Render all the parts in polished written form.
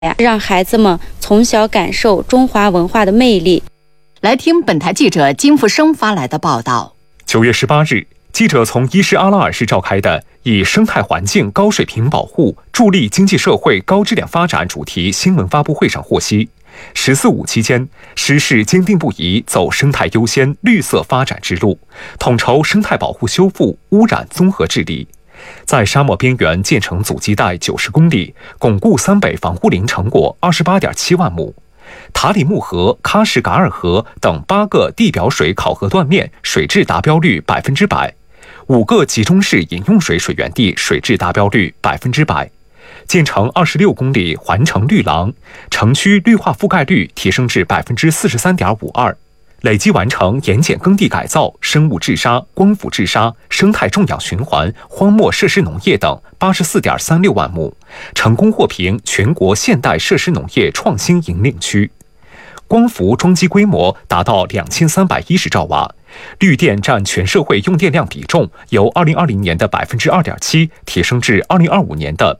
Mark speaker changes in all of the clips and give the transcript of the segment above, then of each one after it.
Speaker 1: 让孩子们从小感受中华文化的魅力。
Speaker 2: 来听本台记者金福生发来的报道。
Speaker 3: 9月18日，记者从伊势阿拉尔市召开的以生态环境高水平保护助力经济社会高质量发展主题新闻发布会上获悉，“14·5”期间，市市坚定不移走生态优先、绿色发展之路，统筹生态保护修复、污染综合治理，在沙漠边缘建成阻击带90公里，巩固三北防护林成果28.7万亩。塔里木河、喀什噶尔河等8个地表水考核断面水质达标率100%，5个集中式饮用水水源地水质达标率100%，建成26公里环城绿廊，城区绿化覆盖率提升至43.52%，累计完成盐碱耕地改造、生物治沙、光伏治沙、生态种养循环、荒漠设施农业等84.36万亩，成功获评全国现代设施农业创新引领区。光伏装机规模达到2310兆瓦，绿电占全社会用电量比重由2020年的2.7%提升至2025年的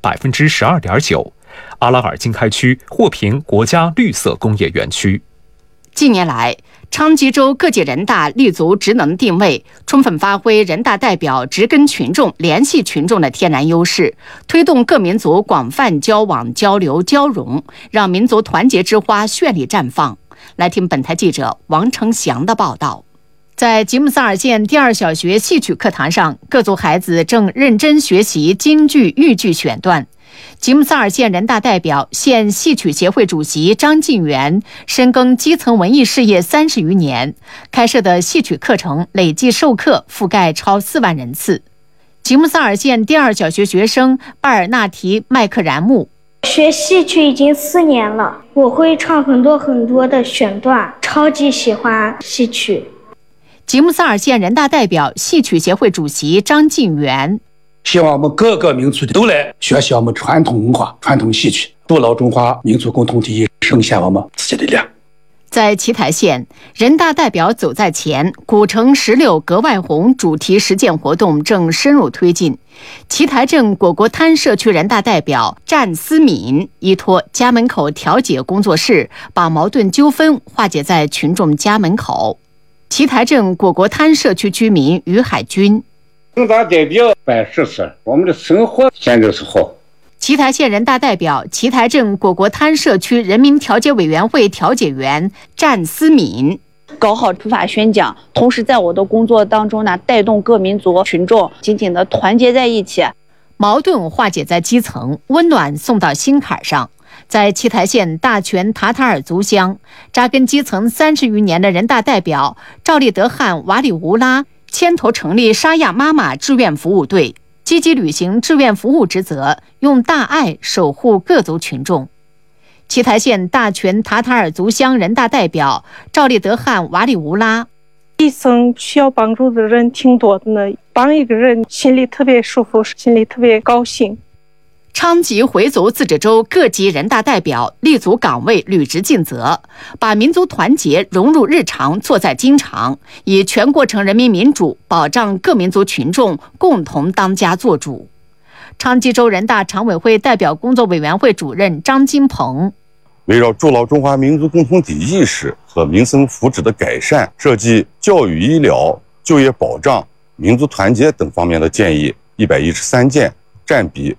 Speaker 3: 12.9%。阿拉尔经开区获评国家绿色工业园区。
Speaker 2: 近年来，昌吉州各级人大立足职能定位，充分发挥人大代表植根群众、联系群众的天然优势，推动各民族广泛交往、交流、交融，让民族团结之花绚丽绽放。来听本台记者王成祥的报道。在吉木萨尔县第2小学戏曲课堂上，各族孩子正认真学习京剧、豫剧选段。吉木萨尔县人大代表、县戏曲协会主席张进元深耕基层文艺事业30余年，开设的戏曲课程累计授课覆盖超4万人次。吉木萨尔县第2小学学生巴尔纳提麦克然木：
Speaker 4: 学戏曲已经4年了，我会唱很多的选段，超级喜欢戏曲。
Speaker 2: 吉木萨尔县人大代表、戏曲协会主席张进元：
Speaker 5: 希望我们各个民族都来学习我们传统文化、传统戏曲，筑牢中华民族共同体，实现我们自己的力量。
Speaker 2: 在奇台县，人大代表走在前，古城石榴格外红主题实践活动正深入推进。奇台镇果国滩社区人大代表战思敏依托家门口调解工作室，把矛盾纠纷化解在群众家门口。奇台镇果国滩社区居民于海军：
Speaker 6: 人大代表办实事，我们的生活现在是好。
Speaker 2: 奇台县人大代表、奇台镇果国滩社区人民调解委员会调解员战思敏：
Speaker 7: 搞好普法宣讲，同时在我的工作当中呢，带动各民族群众紧紧的团结在一起，
Speaker 2: 矛盾化解在基层，温暖送到心坎上。在奇台县大泉塔塔尔族乡，扎根基层30余年的人大代表赵利德汗瓦里乌拉牵头成立沙亚妈妈志愿服务队，积极履行志愿服务职责，用大爱守护各族群众。奇台县大泉塔塔尔族乡人大代表赵利德汗瓦里乌拉：
Speaker 8: 基层需要帮助的人挺多的呢，帮一个人心里特别舒服，心里特别高兴。
Speaker 2: 昌吉回族自治州各级人大代表立足岗位，履职尽责，把民族团结融入日常，做在经常，以全过程人民民主保障各民族群众共同当家作主。昌吉州人大常委会代表工作委员会主任张金鹏：
Speaker 9: 围绕筑牢中华民族共同体意识和民生福祉的改善，涉及教育、医疗、就业保障、民族团结等方面的建议113件，占比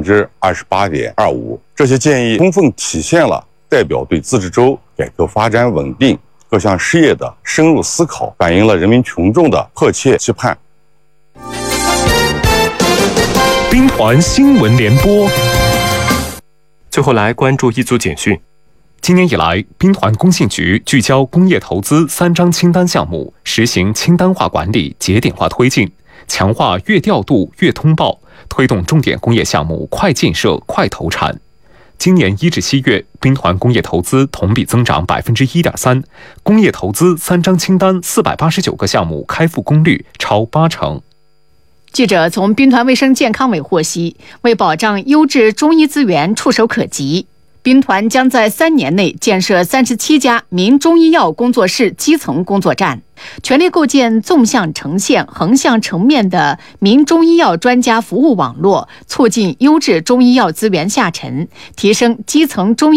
Speaker 9: 28.25%。这些建议充分体现了代表对自治州改革发展稳定各项事业的深入思考，反映了人民群众的迫切期盼。
Speaker 3: 兵团新闻联播。最后来关注一组简讯。今年以来，兵团工信局聚焦工业投资3张清单项目，实行清单化管理、节点化推进，强化月调度、月通报，推动重点工业项目快建设、快投产。今年1至7月，兵团工业投资同比增长1.3%，工业投资3张清单489个项目开复功率超80%。
Speaker 2: 记者从兵团卫生健康委获悉，为保障优质中医资源触手可及， 兵团将在3年内建设37家民中医药工作室基层工作站，全力构建纵向呈现、横向层面的民中医药专家服务网络，促进优质中医药资源下沉，提升基层中医